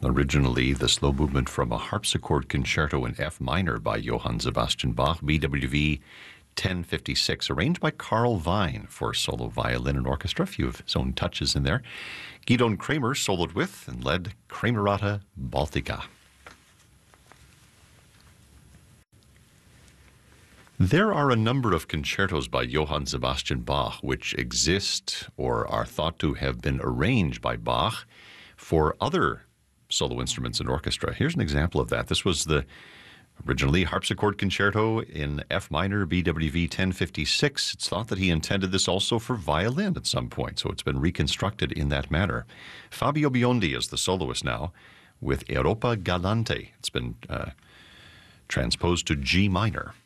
Originally, the slow movement from a harpsichord concerto in F minor by Johann Sebastian Bach, BWV 1056, arranged by Carl Vine for solo violin and orchestra. A few of his own touches in there. Gidon Kramer soloed with and led Kramerata Baltica. There are a number of concertos by Johann Sebastian Bach which exist or are thought to have been arranged by Bach for other solo instruments and orchestra. Here's an example of that. This was the originally harpsichord concerto in F minor, BWV 1056. It's thought that he intended this also for violin at some point, so it's been reconstructed in that manner. Fabio Biondi is the soloist now with Europa Galante. It's been transposed to G minor.